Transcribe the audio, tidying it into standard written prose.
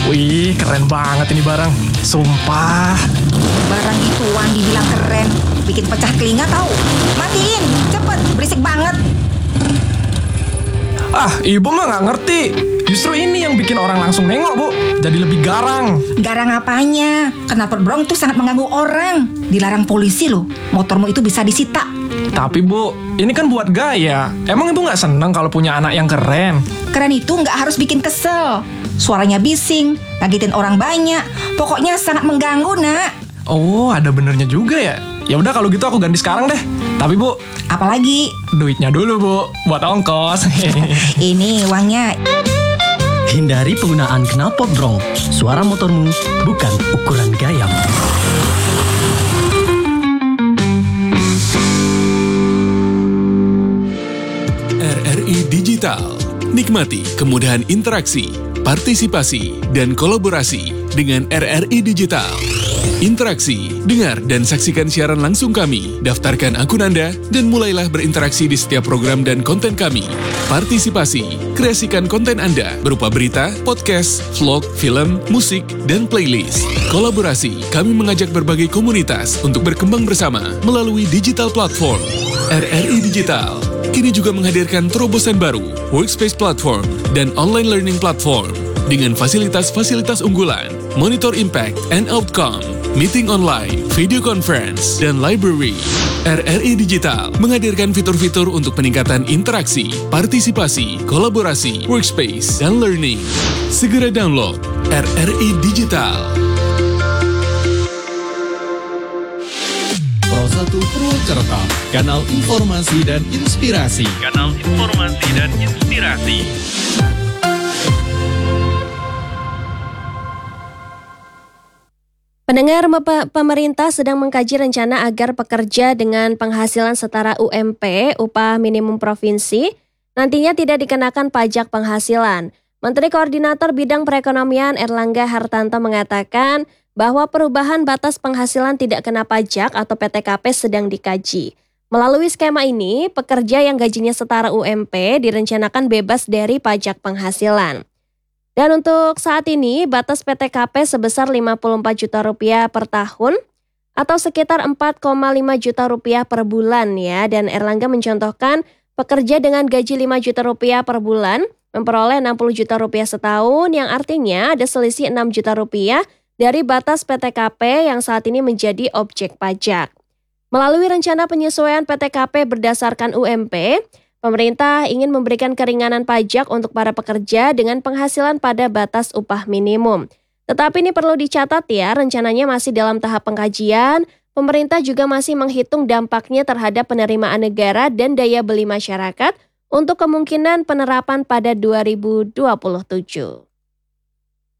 Wih, keren banget ini barang. Sumpah. Barang gituan dibilang keren, bikin pecah telinga tahu. Matiin, cepet, berisik banget. Ah, ibu mah nggak ngerti. Justru ini yang bikin orang langsung nengok, Bu. Jadi lebih garang. Garang apanya? Knalpot brong itu sangat mengganggu orang. Dilarang polisi loh, motormu itu bisa disita. Tapi Bu, ini kan buat gaya. Emang ibu nggak seneng kalau punya anak yang keren? Keren itu nggak harus bikin kesel. Suaranya bising, ngagetin orang banyak. Pokoknya sangat mengganggu, nak. Oh, ada benernya juga ya. Ya udah kalau gitu aku ganti sekarang deh. Tapi Bu, Apalagi, duitnya dulu Bu, buat ongkos. ini uangnya. Hindari penggunaan knalpot brong. Suara motormu bukan ukuran gayam. RRI Digital. Nikmati kemudahan interaksi, partisipasi, dan kolaborasi dengan RRI Digital. Interaksi, dengar dan saksikan siaran langsung kami, daftarkan akun Anda, dan mulailah berinteraksi di setiap program dan konten kami. Partisipasi, kreasikan konten Anda berupa berita, podcast, vlog, film, musik, dan playlist. Kolaborasi, kami mengajak berbagai komunitas untuk berkembang bersama melalui digital platform. RRI Digital kini juga menghadirkan terobosan baru, workspace platform, dan online learning platform dengan fasilitas-fasilitas unggulan, monitor impact and outcome, meeting online, video conference, dan library. RRI Digital menghadirkan fitur-fitur untuk peningkatan interaksi, partisipasi, kolaborasi, workspace, dan learning. Segera download RRI Digital. Pro1 Purwakarta, kanal informasi dan inspirasi. Pendengar, pemerintah sedang mengkaji rencana agar pekerja dengan penghasilan setara UMP, upah minimum provinsi, nantinya tidak dikenakan pajak penghasilan. Menteri Koordinator Bidang Perekonomian Erlangga Hartanto mengatakan bahwa perubahan batas penghasilan tidak kena pajak atau PTKP sedang dikaji. Melalui skema ini, pekerja yang gajinya setara UMP direncanakan bebas dari pajak penghasilan. Dan untuk saat ini, batas PTKP sebesar Rp54 juta per tahun atau sekitar Rp4,5 juta per bulan ya. Dan Erlangga mencontohkan pekerja dengan gaji Rp5 juta per bulan memperoleh Rp60 juta setahun, yang artinya ada selisih Rp6 juta dari batas PTKP yang saat ini menjadi objek pajak. Melalui rencana penyesuaian PTKP berdasarkan UMP, pemerintah ingin memberikan keringanan pajak untuk para pekerja dengan penghasilan pada batas upah minimum. Tetapi ini perlu dicatat ya, rencananya masih dalam tahap pengkajian. Pemerintah juga masih menghitung dampaknya terhadap penerimaan negara dan daya beli masyarakat untuk kemungkinan penerapan pada 2027.